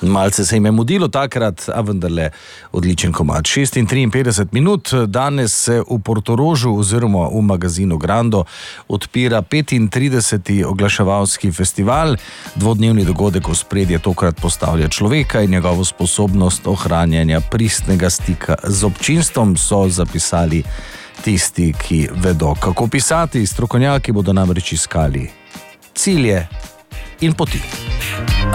Malce se jim je mudilo takrat, a vendarle odličen komad. 6:53 minut, danes se v Portorožu oziroma v magazinu Grando odpira 35. oglaševalski festival. Dvodnevni dogodek v ospredje tokrat postavlja človeka in njegovo sposobnost ohranjanja pristnega stika z občinstvom, so zapisali tisti, ki vedo, kako pisati. Strokovnjaki bodo namreč iskali cilje in poti.